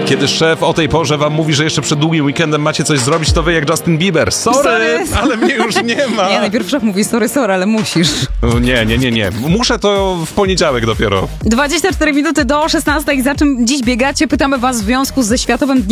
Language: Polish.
Kiedy szef o tej porze wam mówi, że jeszcze przed długim weekendem macie coś zrobić, to wy jak Justin Bieber. Sorry, ale mnie już nie ma. Nie, najpierw szef mówi sorry, ale musisz. Nie. Muszę to w poniedziałek dopiero. 24 minuty do 16. Za czym dziś biegacie? Pytamy was w związku ze Światowym Dniem